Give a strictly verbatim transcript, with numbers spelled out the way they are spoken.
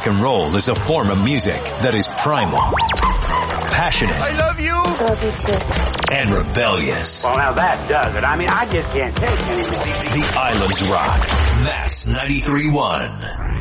rock and roll is a form of music that is primal, passionate, I love you, love you too, and rebellious. Well, now that does it. I mean, I just can't take it anymore. The Islands Rock. Mass ninety-three point one.